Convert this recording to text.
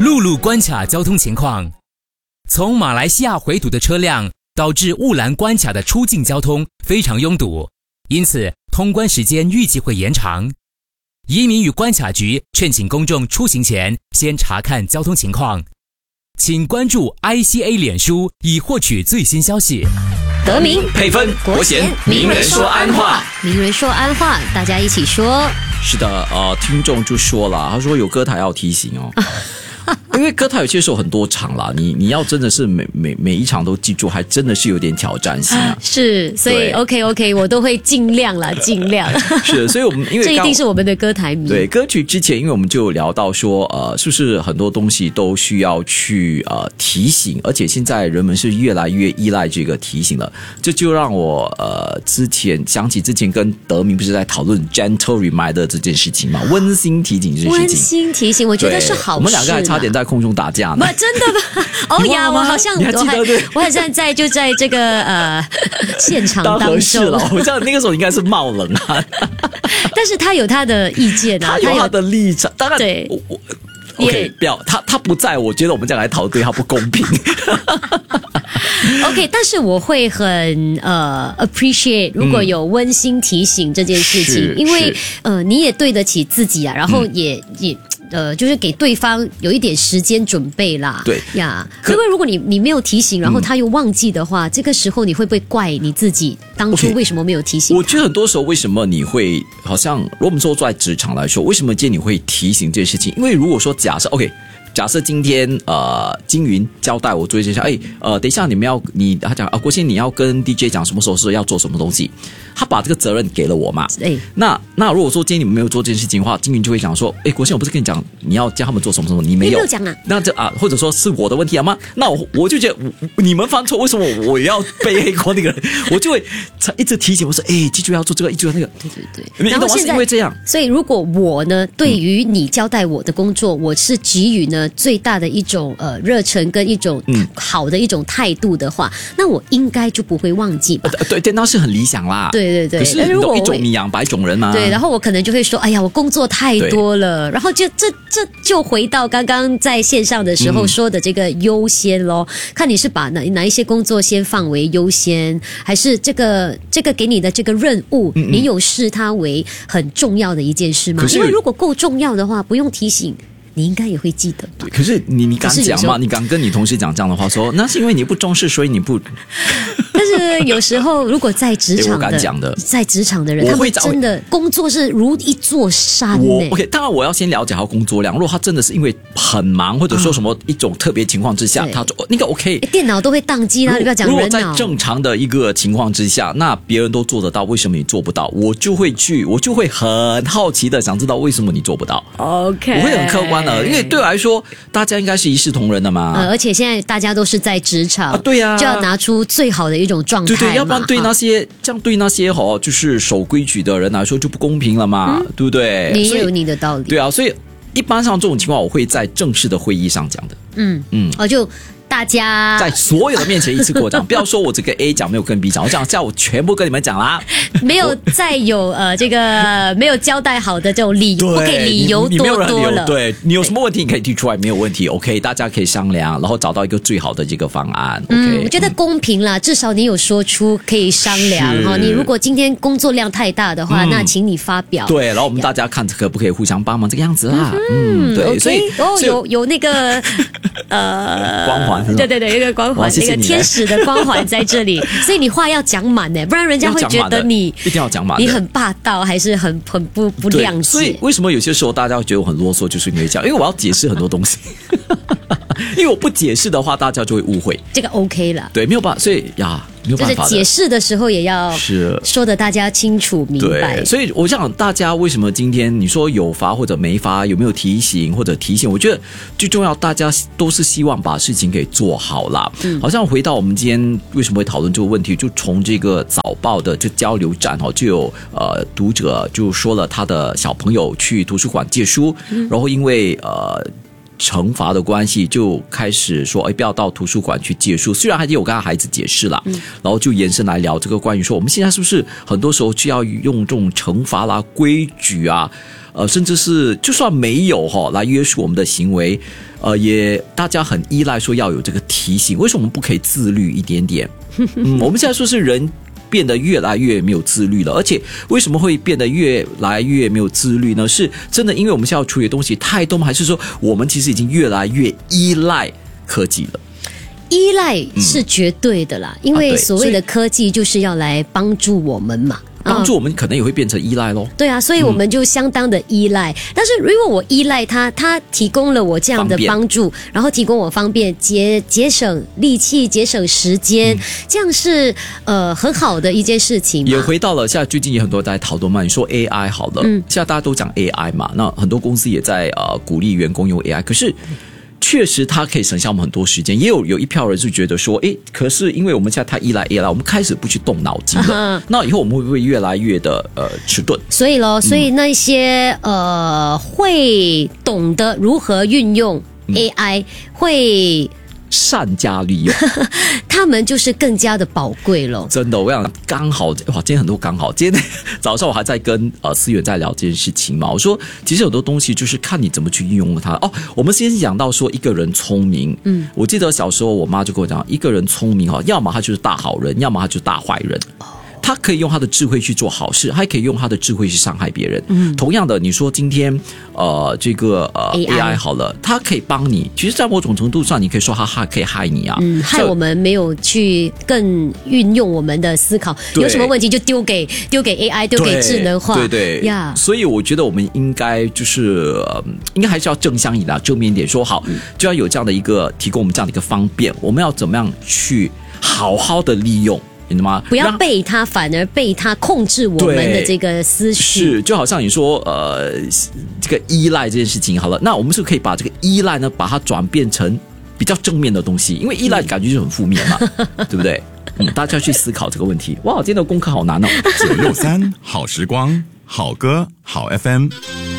陆路关卡交通情况。从马来西亚回土的车辆导致雾兰关卡的出境交通非常拥堵，因此通关时间预计会延长。移民与关卡局劝请公众出行前先查看交通情况。请关注 ICA 脸书以获取最新消息。 德明配分国贤名人说安话， 名人说安话，大家一起说。 是的，听众就说了，他说有歌台要提醒哦。因为歌台有些时候很多场啦，你要真的是每一场都记住，还真的是有点挑战性啊。 是，所以 OK， 我都会尽量啦，尽量。 是，所以我们因为这一定是我们的歌台迷。 对，歌曲之前，因为我们就聊到说，是不是很多东西都需要去提醒，而且现在人们是越来越依赖这个提醒了。这就让我想起之前跟德明不是在讨论 gentle reminder 这件事情嘛，温馨提醒这件事情。 温馨提醒，我觉得是好事。 我们两个还差点在空中打架呢。 真的吗？哦呀，我好像我好像在这个现场当中。 当和事了，我知道那个时候应该是冒冷汗。 但是他有他的意见啊， 他有他的立场，当然对。 OK， 不要他不在，我觉得我们这样来讨论对他不公平。 OK， 但是我会很appreciate 如果有温馨提醒这件事情，因为你也对得起自己啊，然后也就是给对方有一点时间准备啦。 对呀，因为如果你没有提醒，然后他又忘记的话，这个时候你会不会怪你自己当初为什么没有提醒？ 我觉得很多时候为什么你会好像，如果我们说在职场来说，为什么今天你会提醒这件事情？因为如果说假设今天金云交代我做一件事，等一下他讲国贤你要跟 DJ 讲什么时候是要做什么东西，他把这个责任给了我嘛。那如果说今天你们没有做这件事情的话，金云就会讲说，国贤我不是跟你讲你要叫他们做什么什么，你没有讲啊， 那这或者说是我的问题啊吗？那我就觉得你们犯错，为什么我要背黑锅那个人？我就会一直提醒我说，记住要做这个，记住那个。 对。然后现在因为这样， 所以如果我呢，对于你交代我的工作，我是给予呢最大的一种热忱跟一种好的一种态度的话，那我应该就不会忘记吧？ 对，那是很理想啦。 对。 可是如果一种米养百种人嘛。 对，然后我可能就会说，哎呀，我工作太多了，然后这就回到刚刚在线上的时候说的这个优先咯，看你是把哪一些工作先放为优先，还是这个给你的这个任务，你有视它为很重要的一件事吗？因为如果够重要的话，不用提醒。你应该也会记得。 对，可是你敢讲吗？你敢跟你同事讲这样的话，说那是因为你不重视，所以你不。 但是有时候，如果在职场我敢讲的， 在职场的人，他们真的工作是如一座山。 OK， 当然我要先了解他工作量。如果他真的是因为很忙，或者说什么一种特别情况之下，他说那个 OK， 电脑都会宕机啦，你不要讲人脑。 如果在正常的一个情况之下，那别人都做得到，为什么你做不到？我就会很好奇的想知道为什么你做不到。 OK， 我会很客观的，因为对我来说，大家应该是一视同仁的嘛。 而且现在大家都是在职场， 对呀， 就要拿出最好的一种状态嘛。 对，要不然对那些就是守规矩的人来说就不公平了嘛，对不对？ 你也有你的道理。 对啊，所以一般上这种情况，我会在正式的会议上讲的。 就大家在所有的面前一次给我讲，不要说我这个 A 讲没有跟 B 讲，我讲叫我全部跟你们讲啦。 没有再有这个没有交代好的这种理由，不可以理由多了。 对，你有什么问题你可以提出来，没有问题。OK， 大家可以商量，然后找到一个最好的这个方案。OK， 我觉得公平啦，至少你有说出可以商量哈。你如果今天工作量太大的话，那请你发表。 对，然后我们大家看可不可以互相帮忙这个样子啦。对，所以有那个光环。 对，一个光环，那个天使的光环在这里，所以你话要讲满呢，不然人家会觉得你一定要讲满， 你很霸道，还是很不谅解。 所以为什么有些时候大家会觉得我很啰嗦，就是因为这样，因为我要解释很多东西。因为我不解释的话，大家就会误会。 这个 OK 了， 对，没有办法，所以没有办法的。 就是解释的时候也要说的大家清楚明白。 对，所以我想大家为什么今天你说有罚或者没罚，有没有提醒或者提醒？我觉得最重要，大家都是希望把事情给做好啦。好像回到我们今天为什么会讨论这个问题，就从这个早报的这交流站就有读者就说了他的小朋友去图书馆借书，然后因为惩罚的关系，就开始说不要到图书馆去借书。虽然还有跟他孩子解释了，然后就延伸来聊这个关于说我们现在是不是很多时候就要用这种惩罚啦、规矩啊甚至是就算没有来约束我们的行为，也大家很依赖说要有这个提醒，为什么我们不可以自律一点点？我们现在说是人变得越来越没有自律了，而且为什么会变得越来越没有自律呢？是真的因为我们现在要处理的东西太多吗？还是说我们其实已经越来越依赖科技了？ 依赖是绝对的啦，因为所谓的科技就是要来帮助我们嘛。 帮助我们可能也会变成依赖咯。 对啊，所以我们就相当的依赖。但是如果我依赖它，它提供了我这样的帮助，然后提供我方便，节省力气，节省时间，这样是很好的一件事情嘛。 也回到了现在最近也很多在讨论嘛，你说 AI 好了，现在大家都讲 AI 嘛，那很多公司也在鼓励员工用 AI， 可是确实它可以省下我们很多时间，也有一票人是觉得说，可是因为我们现在太依赖 AI， 我们开始不去动脑筋了，那以后我们会不会越来越的迟钝？ 所以那些会懂得如何运用 AI，会善加利用， 他们就是更加的宝贵了。 真的，我想刚好哇，今天很多刚好。今天早上我还在跟思远在聊这件事情嘛。我说，其实很多东西就是看你怎么去运用它。我们先讲到说一个人聪明，我记得小时候我妈就跟我讲，一个人聪明要么他就是大好人，要么他就是大坏人。他可以用他的智慧去做好事，他也可以用他的智慧去伤害别人。同样的，你说今天这个AI 好了，它可以帮你，其实在某种程度上，你可以说它可以害你啊， 害我们没有去更运用我们的思考，有什么问题就丢给 AI， 丢给智能化， 对呀。所以我觉得我们应该就是应该还是要正向一点，正面一点说好，就要有这样的一个提供我们这样的一个方便，我们要怎么样去好好的利用。 不要被它，反而被它控制我们的这个思绪。 是，就好像你说，这个依赖这件事情好了，那我们是可以把这个依赖呢，把它转变成比较正面的东西，因为依赖感觉就很负面嘛，对不对？大家要去思考这个问题。哇，今天的功课好难哦。 963好时光，好歌好 FM。